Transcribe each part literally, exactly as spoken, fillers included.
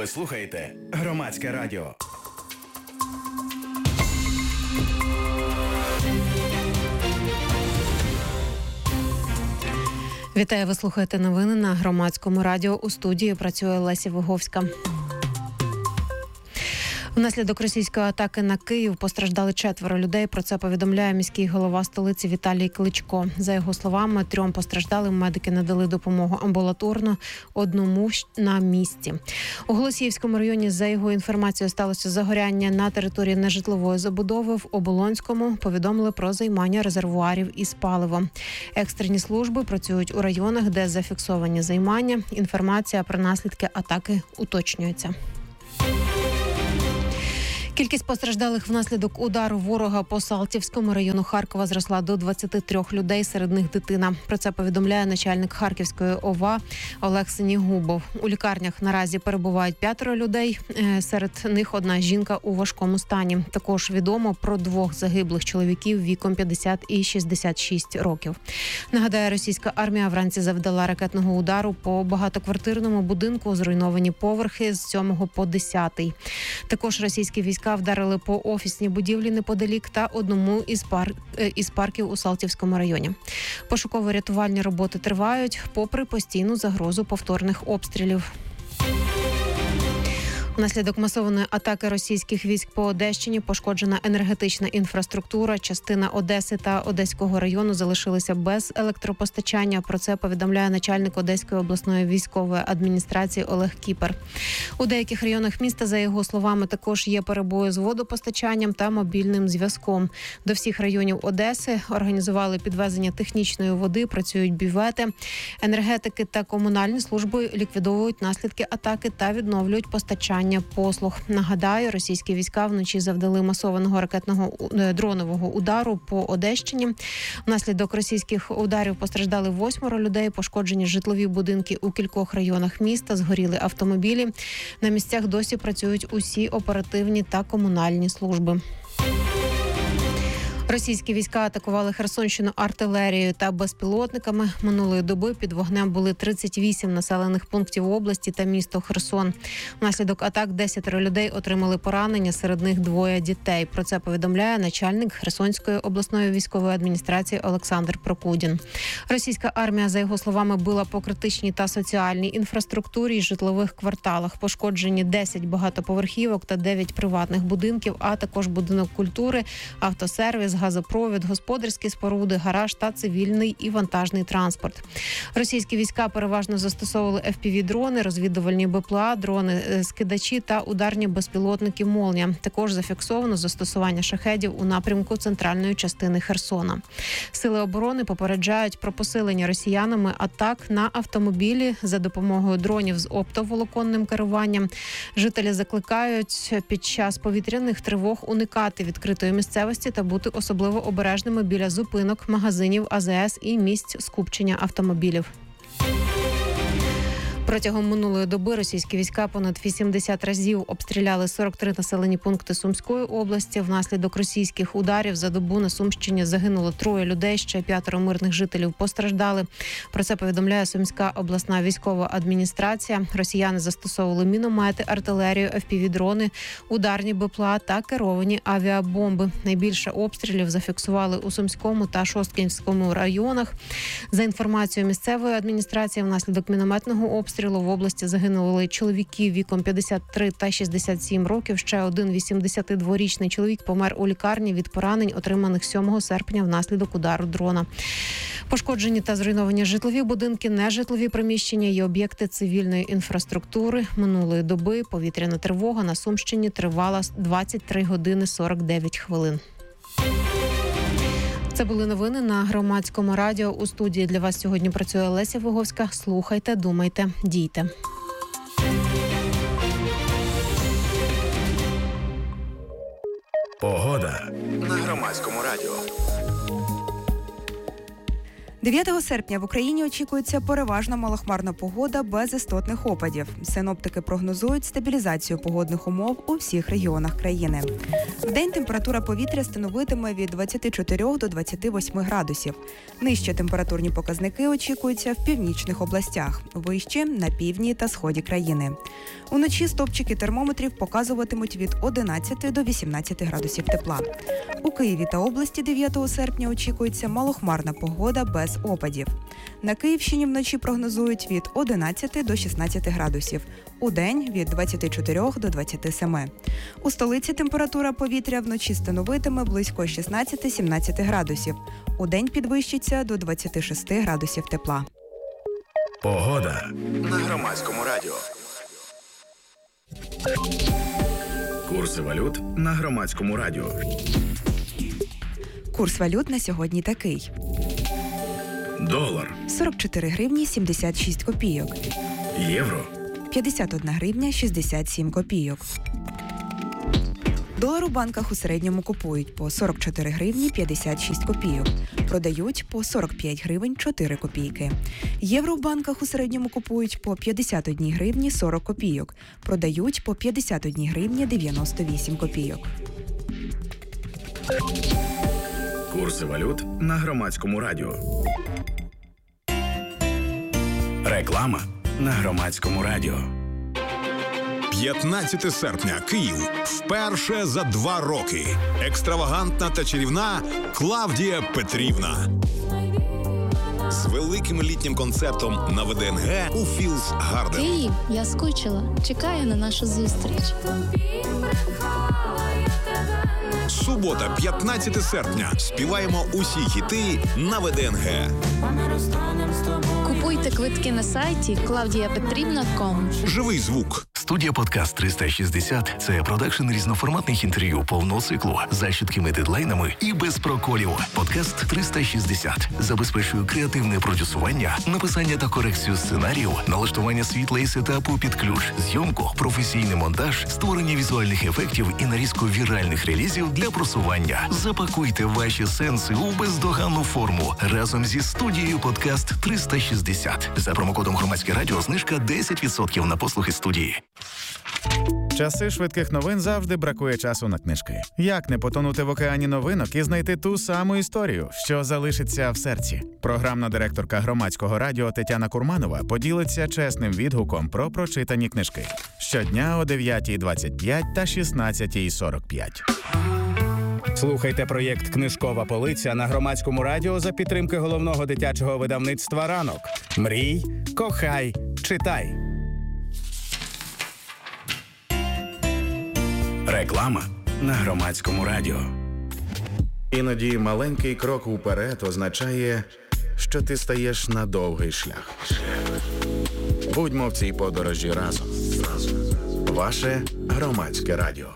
Ви слухаєте Громадське радіо. Вітаю, ви слухаєте новини на Громадському радіо. У студії працює Леся Виговська. Внаслідок російської атаки на Київ постраждали четверо людей. Про це повідомляє міський голова столиці Віталій Кличко. За його словами, трьом постраждалим медики надали допомогу амбулаторно, одному на місці. У Голосіївському районі, за його інформацією, сталося загоряння на території нежитлової забудови. В Оболонському повідомили про займання резервуарів із паливом. Екстрені служби працюють у районах, де зафіксовані займання. Інформація про наслідки атаки уточнюється. Кількість постраждалих внаслідок удару ворога по Салтівському району Харкова зросла до двадцяти трьох людей, серед них дитина. Про це повідомляє начальник Харківської ОВА Олег Синігубов. У лікарнях наразі перебувають п'ятеро людей, серед них одна жінка у важкому стані. Також відомо про двох загиблих чоловіків віком п'ятдесят і шістдесят шість років. Нагадаю, російська армія вранці завдала ракетного удару по багатоквартирному будинку, зруйновані поверхи з сьомого по десятий. Також російські війська вдарили по офісній будівлі неподалік та одному із, пар... із парків у Салтівському районі. Пошуково-рятувальні роботи тривають, попри постійну загрозу повторних обстрілів. Внаслідок масованої атаки російських військ по Одещині пошкоджена енергетична інфраструктура. Частина Одеси та Одеського району залишилися без електропостачання. Про це повідомляє начальник Одеської обласної військової адміністрації Олег Кіпер. У деяких районах міста, за його словами, також є перебої з водопостачанням та мобільним зв'язком. До всіх районів Одеси організували підвезення технічної води, працюють бювети. Енергетики та комунальні служби ліквідовують наслідки атаки та відновлюють постачання послуг. Нагадаю, російські війська вночі завдали масованого ракетного дронового удару по Одещині. Внаслідок російських ударів постраждали восьмеро людей, пошкоджені житлові будинки у кількох районах міста, згоріли автомобілі. На місцях досі працюють усі оперативні та комунальні служби. Російські війська атакували Херсонщину артилерією та безпілотниками. Минулої доби під вогнем були тридцять вісім населених пунктів області та місто Херсон. Внаслідок атак десятеро людей отримали поранення, серед них двоє дітей. Про це повідомляє начальник Херсонської обласної військової адміністрації Олександр Прокудін. Російська армія, за його словами, била по критичній та соціальній інфраструктурі і житлових кварталах. Пошкоджені десять багатоповерхівок та дев'ять приватних будинків, а також будинок культури, автосервіс, газопровід, господарські споруди, гараж та цивільний і вантажний транспорт. Російські війська переважно застосовували еф пі ві-дрони, розвідувальні бе пе а, дрони-скидачі та ударні безпілотники «Молнія». Також зафіксовано застосування шахедів у напрямку центральної частини Херсона. Сили оборони попереджають про посилення росіянами атак на автомобілі за допомогою дронів з оптоволоконним керуванням. Жителі закликають під час повітряних тривог уникати відкритої місцевості та бути особливо обережними біля зупинок, магазинів, а зе ес і місць скупчення автомобілів. Протягом минулої доби російські війська понад вісімдесят разів обстріляли сорок три населені пункти Сумської області. Внаслідок російських ударів за добу на Сумщині загинуло троє людей, ще п'ятеро мирних жителів постраждали. Про це повідомляє Сумська обласна військова адміністрація. Росіяни застосовували міномети, артилерію, еф пі ві-дрони, ударні бе пе а та керовані авіабомби. Найбільше обстрілів зафіксували у Сумському та Шосткінському районах. За інформацією місцевої адміністрації, внаслідок мінометного обстрілу в області загинули чоловіки віком п'ятдесят три та шістдесят сім років. Ще один вісімдесятидворічний чоловік помер у лікарні від поранень, отриманих сьомого серпня внаслідок удару дрона. Пошкоджені та зруйновані житлові будинки, нежитлові приміщення і об'єкти цивільної інфраструктури. Минулої доби повітряна тривога на Сумщині тривала двадцять три години сорок дев'ять хвилин. Це були новини на Громадському радіо. У студії для вас сьогодні працює Леся Виговська. Слухайте, думайте, дійте. Погода на Громадському радіо. дев'ятого серпня в Україні очікується переважно малохмарна погода без істотних опадів. Синоптики прогнозують стабілізацію погодних умов у всіх регіонах країни. Вдень температура повітря становитиме від двадцяти чотирьох до двадцяти восьми градусів. Нижчі температурні показники очікуються в північних областях, вище – на півдні та сході країни. Уночі стопчики термометрів показуватимуть від одинадцяти до вісімнадцяти градусів тепла. У Києві та області дев'ятого серпня очікується малохмарна погода без опадів. На Київщині вночі прогнозують від одинадцяти до шістнадцяти градусів. Удень – від двадцяти чотирьох до двадцяти семи. У столиці температура повітря вночі становитиме близько шістнадцяти-сімнадцяти градусів. Удень підвищиться до двадцяти шести градусів тепла. Погода на Громадському радіо. Курси валют на Громадському радіо. Курс валют на сьогодні такий. Долар. сорок чотири гривні сімдесят шість копійок. Євро. п'ятдесят одна гривня шістдесят сім копійок. Долар у банках у середньому купують по сорок чотири гривні п'ятдесят шість копійок. Продають по сорок п'ять гривень чотири копійки. Євро в банках у середньому купують по п'ятдесят одна гривні сорок копійок. Продають по п'ятдесят одна гривня дев'яносто вісім копійок. Курси валют на Громадському радіо. Реклама на Громадському радіо. п'ятнадцяте серпня. Київ. Вперше за два роки. Екстравагантна та чарівна Клавдія Петрівна. З великим літнім концертом на ВДНГ у Філс Гарден. Київ, я скучила. Чекаю на нашу зустріч. Субота, п'ятнадцяте серпня. Співаємо усі хіти на ВДНГ. Купуйте квитки на сайті клавдія петрівна крапка ком. Живий звук. Студія «Подкаст триста шістдесят» – це продакшн різноформатних інтерв'ю повного циклу за чіткими дедлайнами і без проколів. «Подкаст триста шістдесят» забезпечує креативне продюсування, написання та корекцію сценаріїв, налаштування світла і сетапу під ключ, зйомку, професійний монтаж, створення візуальних ефектів і нарізку віральних релізів для просування. Запакуйте ваші сенси у бездоганну форму разом зі студією «Подкаст триста шістдесят». За промокодом «Громадське радіо» знижка десять відсотків на послуги студії. Часи швидких новин завжди бракує часу на книжки. Як не потонути в океані новинок і знайти ту саму історію, що залишиться в серці? Програмна директорка Громадського радіо Тетяна Курманова поділиться чесним відгуком про прочитані книжки. Щодня о дев'ятій двадцять п'ять та шістнадцятій сорок п'ять. Слухайте проєкт «Книжкова полиця» на Громадському радіо за підтримки головного дитячого видавництва «Ранок». Мрій, кохай, читай. Реклама на Громадському радіо. Іноді маленький крок уперед означає, що ти стаєш на довгий шлях. Будьмо в цій подорожі разом. Ваше Громадське радіо.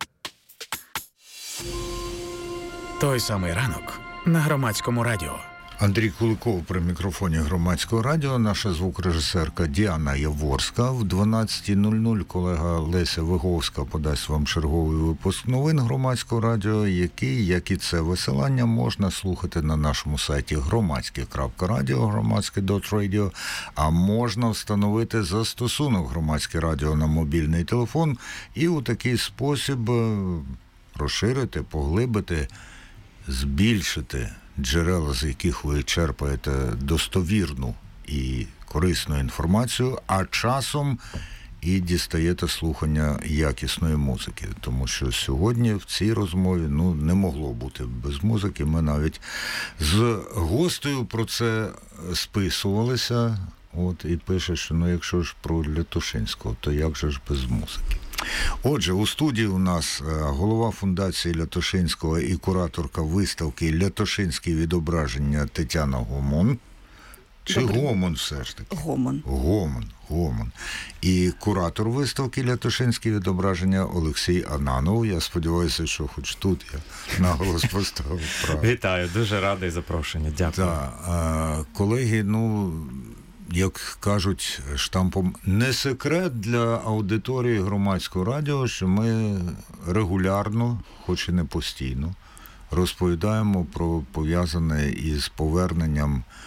Той самий ранок на Громадському радіо. Андрій Куликов при мікрофоні Громадського радіо, наша звукорежисерка Діана Яворська. В дванадцятій нуль нуль колега Леся Виговська подасть вам черговий випуск новин Громадського радіо, який, як і це висилання, можна слухати на нашому сайті громадське крапка радіо, громадське крапка радіо, а можна встановити застосунок Громадське радіо на мобільний телефон і у такий спосіб розширити, поглибити, збільшити джерела, з яких ви черпаєте достовірну і корисну інформацію, а часом і дістаєте слухання якісної музики. Тому що сьогодні в цій розмові ну, не могло бути без музики. Ми навіть з гостею про це списувалися. От, і пише, що ну, якщо ж про Лятошинського, то як же ж без музики? Отже, у студії у нас голова фундації Лятошинського і кураторка виставки «Лятошинські відображення» Тетяна Гомон. Чи Добре. Гомон все ж таки? Гомон. Гомон, Гомон. І куратор виставки «Лятошинські відображення» Олексій Ананов. Я сподіваюся, що хоч тут я наголос поставив правильно. Вітаю, дуже радий запрошенню. Дякую. Так, колеги, ну... як кажуть штампом, не секрет для аудиторії Громадського радіо, що ми регулярно, хоч і не постійно, розповідаємо про пов'язане із поверненням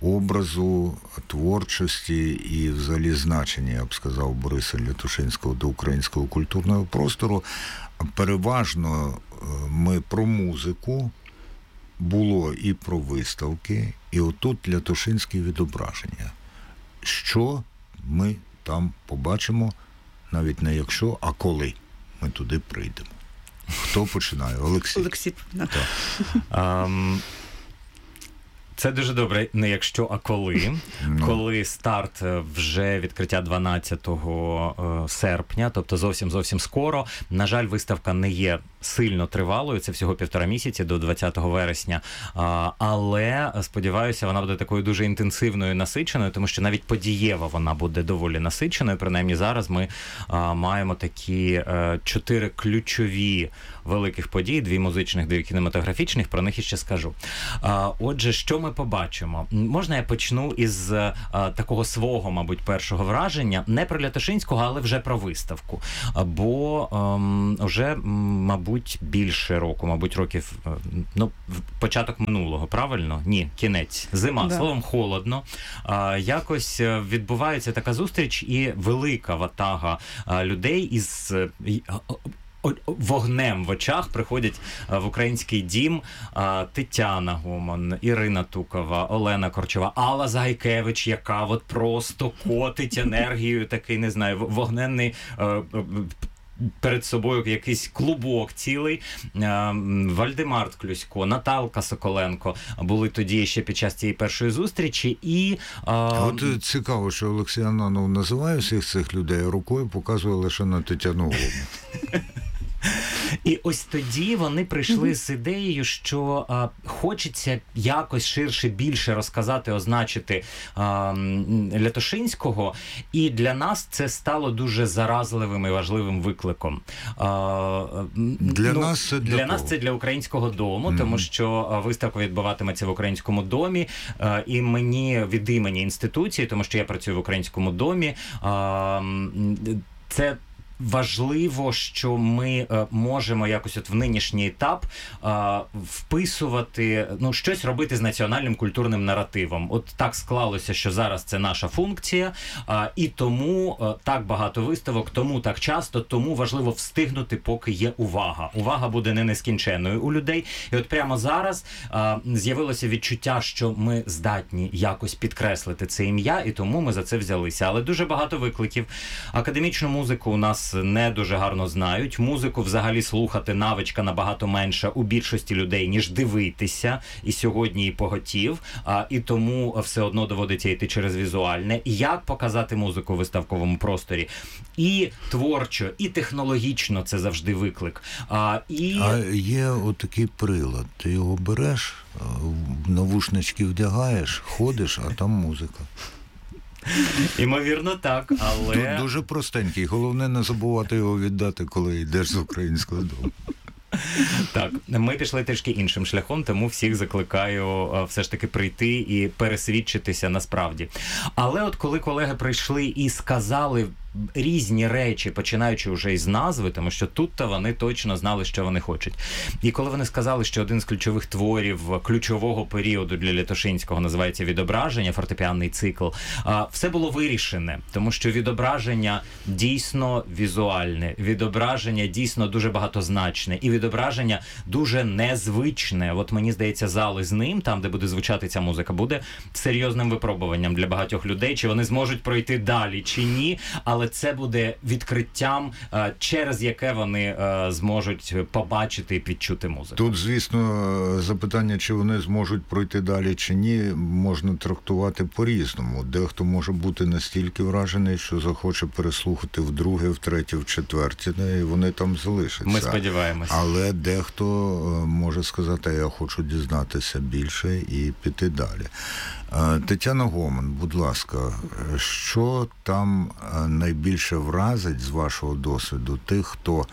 образу, творчості і взагалі значення, я б сказав, Бориса Лятушинського до українського культурного простору. Переважно ми про музику, було і про виставки, і отут Лятушинські відображення. Що ми там побачимо, навіть не якщо, а коли ми туди прийдемо. Хто починає? Олексій. Олексій. Um... Це дуже добре, не якщо, а коли. No. Коли старт вже відкриття дванадцятого серпня, тобто зовсім-зовсім скоро. На жаль, виставка не є сильно тривалою, це всього півтора місяці до двадцятого вересня. Але, сподіваюся, вона буде такою дуже інтенсивною, насиченою, тому що навіть подієва вона буде доволі насиченою. Принаймні зараз ми маємо такі чотири ключові великих подій, дві музичних, дві кінематографічних, про них іще скажу. Отже, що ми побачимо? Можна я почну із а, такого свого, мабуть, першого враження, не про Лятушинського, але вже про виставку. Бо ем, вже, мабуть, більше року, мабуть, років, ну, початок минулого, правильно? Ні, кінець. Зима, да. Словом, холодно. А, якось відбувається така зустріч і велика ватага а, людей із вогнем в очах приходять в український дім Тетяна Гомон, Ірина Тукова, Олена Корчова, Алла Загайкевич, яка от просто котить енергією, такий, не знаю, вогненний перед собою якийсь клубок цілий. Вальдемар Ткluсько, Наталка Соколенко були тоді ще під час цієї першої зустрічі. І а... От цікаво, що Олексій Ананов називає всіх цих людей, рукою показує лише на Тетяну Гомон. І ось тоді вони прийшли mm-hmm. з ідеєю, що а, хочеться якось ширше, більше розказати, означити а, Лятушинського, і для нас це стало дуже заразливим і важливим викликом. А, для ну, нас це для, для нас це для Українського дому, mm-hmm. тому що виставка відбуватиметься в Українському домі, а, і мені від імені інституції, тому що я працюю в Українському домі, а, це важливо, що ми е, можемо якось от в нинішній етап е, вписувати, ну, щось робити з національним культурним наративом. От так склалося, що зараз це наша функція, е, і тому е, так багато виставок, тому так часто, тому важливо встигнути, поки є увага. Увага буде не нескінченною у людей. І от прямо зараз е, з'явилося відчуття, що ми здатні якось підкреслити це ім'я, і тому ми за це взялися. Але дуже багато викликів. Академічну музику у нас не дуже гарно знають. Музику взагалі слухати навичка набагато менша у більшості людей, ніж дивитися. І сьогодні і поготів. А, і тому все одно доводиться йти через візуальне. Як показати музику в виставковому просторі? І творчо, і технологічно це завжди виклик. А, і... а є отакий прилад. Ти його береш, навушнички вдягаєш, ходиш, а там музика. Імовірно, так, але... Тут дуже простенький. Головне не забувати його віддати, коли йдеш з Українського дому. Так, ми пішли трішки іншим шляхом, тому всіх закликаю все ж таки прийти і пересвідчитися насправді. Але от коли колеги прийшли і сказали різні речі, починаючи вже із назви, тому що тут-то вони точно знали, що вони хочуть. І коли вони сказали, що один з ключових творів ключового періоду для Лятушинського називається «Відображення», фортепіанний цикл, все було вирішене, тому що відображення дійсно візуальне, відображення дійсно дуже багатозначне, і відображення дуже незвичне. От мені здається, зал із ним, там, де буде звучати ця музика, буде серйозним випробуванням для багатьох людей, чи вони зможуть пройти далі, чи ні, але це буде відкриттям, через яке вони зможуть побачити і відчути музику. Тут, звісно, запитання, чи вони зможуть пройти далі, чи ні, можна трактувати по-різному. Дехто може бути настільки вражений, що захоче переслухати вдруге, втретє, вчетверте, і вони там залишаться. Ми сподіваємося. Але дехто може сказати, я хочу дізнатися більше і піти далі. Тетяна Гомон, будь ласка, що там найбільше вразить з вашого досвіду тих, хто,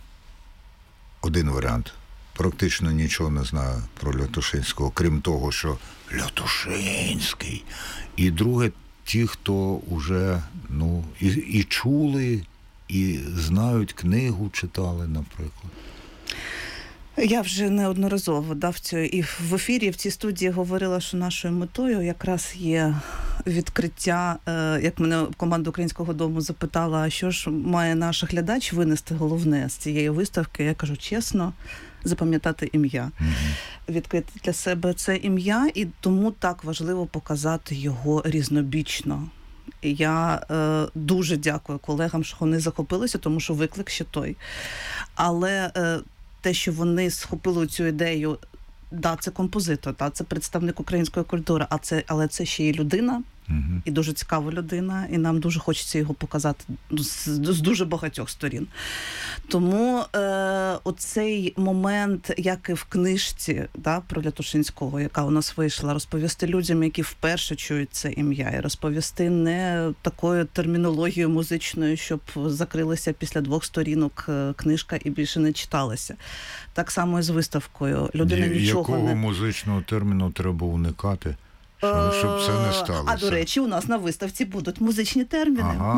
один варіант, практично нічого не знає про Лятушинського, крім того, що Лятушинський. І друге, ті, хто вже, ну, і, і чули, і знають, книгу читали, наприклад. Я вже неодноразово да, в цю, і в ефірі, в цій студії говорила, що нашою метою якраз є відкриття, е, як мене команда Українського дому запитала, а що ж має наш глядач винести головне з цієї виставки, я кажу чесно, запам'ятати ім'я. Mm-hmm. Відкрити для себе це ім'я, і тому так важливо показати його різнобічно. І я е, дуже дякую колегам, що вони захопилися, тому що виклик ще той. Але е, те, що вони схопили цю ідею, да, це композитор, да, це представник української культури, а це, але це ще і людина, uh-huh. і дуже цікава людина, і нам дуже хочеться його показати з, з дуже багатьох сторін. Тому е, оцей момент, як і в книжці да, про Лятошинського, яка у нас вийшла, розповісти людям, які вперше чують це ім'я, і розповісти не такою термінологією музичною, щоб закрилася після двох сторінок книжка і більше не читалася. Так само і з виставкою. Людина Ні, нічого якого не... музичного терміну треба уникати, щоб, щоб це не сталося? А, до речі, у нас на виставці будуть музичні терміни. Ага.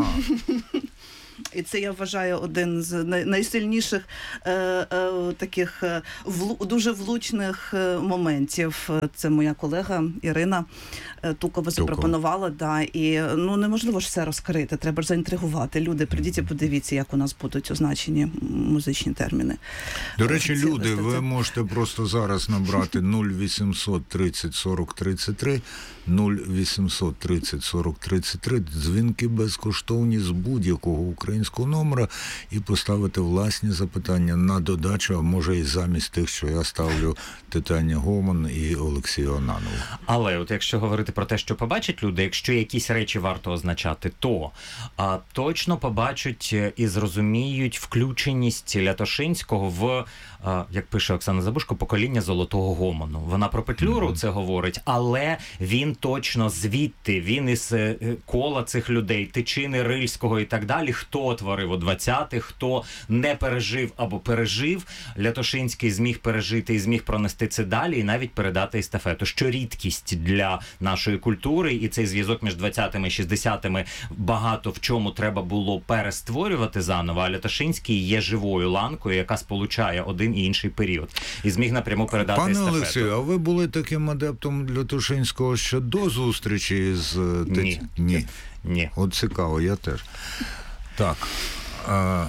І це, я вважаю, один з найсильніших е, е, таких е, влу, дуже влучних е, моментів. Це моя колега Ірина Тукова запропонувала. Да, і ну, неможливо ж все розкрити, треба ж заінтригувати. Люди, прийдіть і подивіться, як у нас будуть означені музичні терміни. До речі, ці, люди, ви можете просто зараз набрати нуль вісімсот тридцять сорок тридцять три, нуль вісімсот тридцять сорок тридцять три, дзвінки безкоштовні з будь-якого українського номера і поставити власні запитання на додачу, а може і замість тих, що я ставлю Тетяні Гоман і Олексію Ананову. Але от якщо говорити про те, що побачать люди, якщо якісь речі варто означати, то а, точно побачать і зрозуміють включеність Лятошинського в, а, як пише Оксана Забушко, покоління золотого гомону. Вона про Петлюру mm-hmm. це говорить, але він точно звідти, він із кола цих людей, Тичини, Рильського і так далі, хто творив у двадцятих, хто не пережив або пережив, Лятошинський зміг пережити і зміг пронести це далі і навіть передати естафету, що рідкість для нашої культури, і цей зв'язок між двадцятими і шістдесятими багато в чому треба було перестворювати заново, а Лятошинський є живою ланкою, яка сполучає один і інший період. І зміг напряму передати Пане естафету. Пане Олексію, а ви були таким адептом Лятошинського ще до зустрічі з... Ні. Ні. Ні. От цікаво, я теж. Так. А,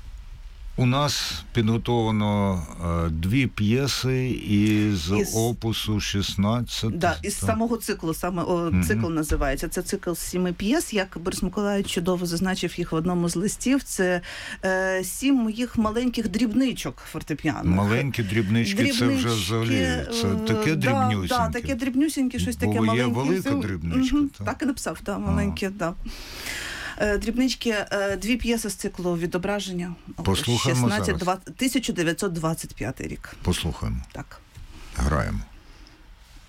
у нас підготовлено а, дві п'єси із, із опусу шістнадцять. Да, із самого циклу, саме о, mm-hmm. цикл називається. Це цикл з сіми п'єс, як Борис Миколаївич чудово зазначив їх в одному з листів. Це е, сім моїх маленьких дрібничок фортепіано. Маленькі дрібнички, дрібнички, це вже взагалі, це таке дрібнюсіньке. Да, да, таке дрібнюсіньке, щось таке Бо маленьке. Бо є велика дрібничка. Угу, так. так і написав, да, маленькі, так. Да. Дрібнички, дві п'єси з циклу «Відображення». Послухаємо шістнадцять, тисяча дев'ятсот двадцять п'ятий рік. Послухаємо. Так. Граємо.